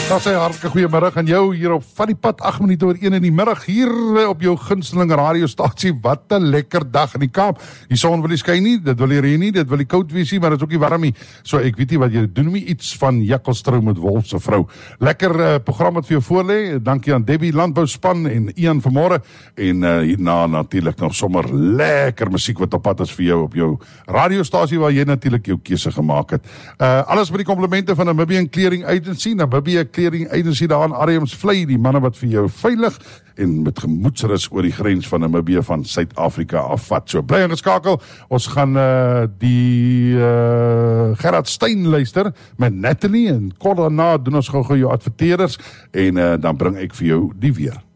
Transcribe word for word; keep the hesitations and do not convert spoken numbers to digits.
Dat sê hartelike goeiemiddag aan jou hier op Van die Pad, agt minute oor een in die middag, hier op jou gunsteling radiostasie. Wat 'n lekker dag in die Kaap. Die son wil nie skyn nie, dit wil nie reën nie, dit wil nie koud wees nie, maar dit is ook nie warm nie. So ek weet nie wat jy doen nie, iets van Jakkalstrou met Wolf se vrou. Lekker uh, program wat vir jou voorlê. Dankie aan Debbie Landbouspan en Ian vanmôre. En uh, hierna natuurlik nog sommer lekker musiek wat op pad is vir jou op jou radiostasie waar jy natuurlik jou keuse gemaak het. Uh, alles met die komplimente van Namibian Clearing Agency, Namibian Clearing Agency daar aan Ariams Vlei, die manne wat vir jou veilig en met gemoedsrus oor die grens van Namibië van Suid-Afrika afvat. So bly ingeskakel. Ons gaan uh, die uh, Gerard Stein luister met Natalie en kort daarna doen ons gou-gou jou adverteerders en uh, dan bring ek vir jou die weer.